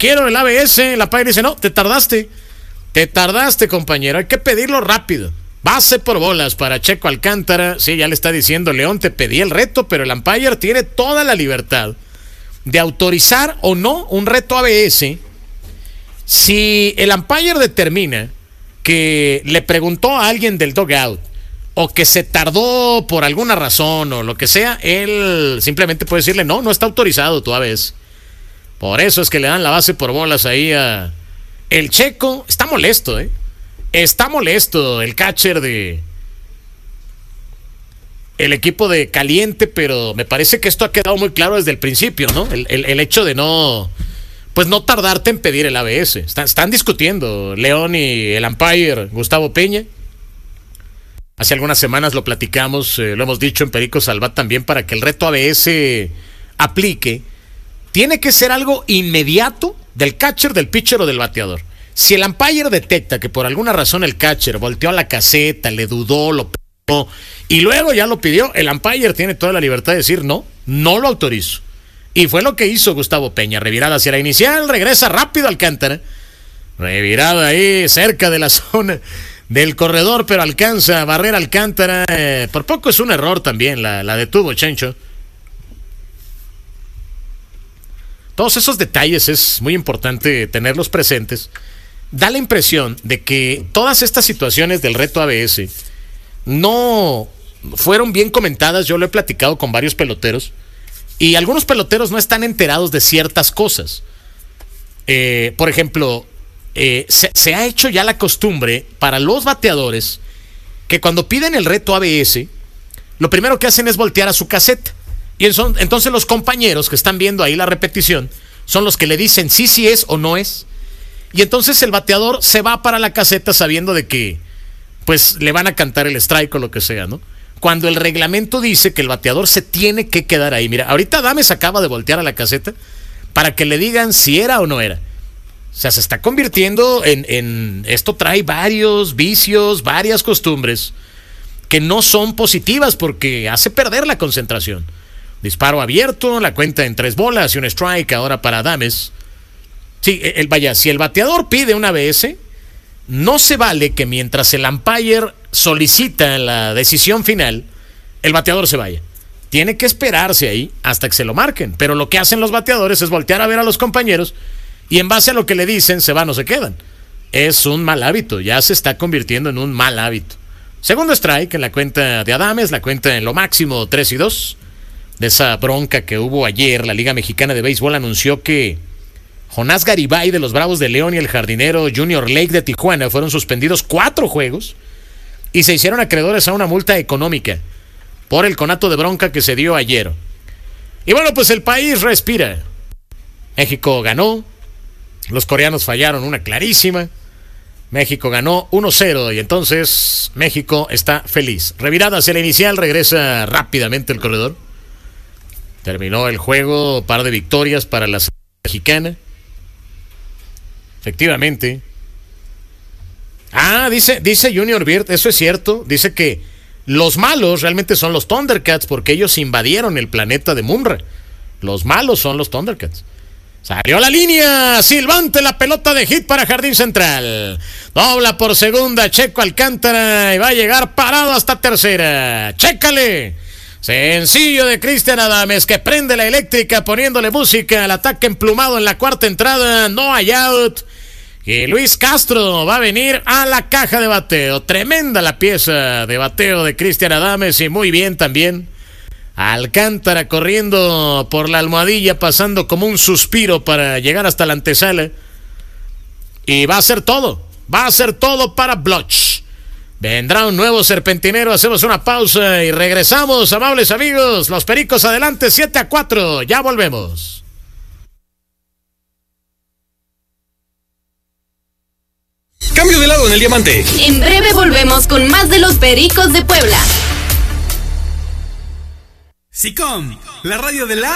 quiero el ABS. El umpire dice, no, te tardaste, compañero, hay que pedirlo rápido. Base por bolas para Checo Alcántara. Sí, ya le está diciendo León, te pedí el reto, pero el umpire tiene toda la libertad de autorizar o no un reto ABS. Si el umpire determina que le preguntó a alguien del dugout o que se tardó por alguna razón o lo que sea, él simplemente puede decirle, no está autorizado tu ABS. Por eso es que le dan la base por bolas ahí a el Checo. Está molesto, Está molesto el catcher de el equipo de Caliente, pero me parece que esto ha quedado muy claro desde el principio, ¿no? El hecho de no tardarte en pedir el ABS. Están discutiendo León y el umpire Gustavo Peña. Hace algunas semanas lo platicamos, lo hemos dicho en Pericos al Bat también, para que el reto ABS aplique, tiene que ser algo inmediato del catcher, del pitcher o del bateador. Si el umpire detecta que por alguna razón el catcher volteó a la caseta, le dudó, lo pidió y luego ya lo pidió, el umpire tiene toda la libertad de decir no lo autorizo. Y fue lo que hizo Gustavo Peña. Revirada hacia la inicial, regresa rápido Alcántara. Revirada ahí cerca de la zona del corredor, pero alcanza a barrer Alcántara. Por poco es un error también, la detuvo Chencho. Todos esos detalles es muy importante tenerlos presentes. Da la impresión de que todas estas situaciones del reto ABS no fueron bien comentadas. Yo lo he platicado con varios peloteros y algunos peloteros no están enterados de ciertas cosas. Por ejemplo, se ha hecho ya la costumbre para los bateadores que cuando piden el reto ABS, lo primero que hacen es voltear a su caseta. Y entonces los compañeros que están viendo ahí la repetición son los que le dicen sí es o no es. Y entonces el bateador se va para la caseta sabiendo de que pues le van a cantar el strike o lo que sea, ¿no? Cuando el reglamento dice que el bateador se tiene que quedar ahí. Mira, ahorita Adames acaba de voltear a la caseta para que le digan si era o no era. O sea, se está convirtiendo en esto trae varios vicios, varias costumbres que no son positivas porque hace perder la concentración. Disparo abierto, la cuenta en 3 bolas y un strike ahora para Adames. Sí, si el bateador pide una ABS, no se vale que mientras el umpire solicita la decisión final, el bateador se vaya. Tiene que esperarse ahí hasta que se lo marquen. Pero lo que hacen los bateadores es voltear a ver a los compañeros y en base a lo que le dicen se van o se quedan. Es un mal hábito, ya se está convirtiendo en un mal hábito. Segundo strike en la cuenta de Adames, la cuenta en lo máximo 3-2. De esa bronca que hubo ayer, la Liga Mexicana de Béisbol anunció que Jonás Garibay de los Bravos de León y el jardinero Junior Lake de Tijuana fueron suspendidos 4 juegos y se hicieron acreedores a una multa económica por el conato de bronca que se dio ayer. Y bueno, pues el país respira. México ganó, los coreanos fallaron una clarísima, México ganó 1-0 y entonces México está feliz. Revirada hacia la inicial, regresa rápidamente el corredor. Terminó el juego, par de victorias para la selección mexicana. Efectivamente. Dice Junior Bird, eso es cierto. Dice que los malos realmente son los Thundercats porque ellos invadieron el planeta de Munra. Los malos son los Thundercats. Salió la línea, silbante la pelota de hit para Jardín Central. Dobla por segunda, Checo Alcántara y va a llegar parado hasta tercera. ¡Chécale! Sencillo de Cristian Adames que prende la eléctrica poniéndole música al ataque emplumado en la cuarta entrada. No hay out. Y Luis Castro va a venir a la caja de bateo. Tremenda la pieza de bateo de Cristian Adames y muy bien también. Alcántara corriendo por la almohadilla, pasando como un suspiro para llegar hasta la antesala. Y va a ser todo para Bloch. Vendrá un nuevo serpentinero, hacemos una pausa y regresamos, amables amigos. Los Pericos adelante, 7-4, ya volvemos. Cambio de lado en el diamante. En breve volvemos con más de los Pericos de Puebla. SICOM, la radio de la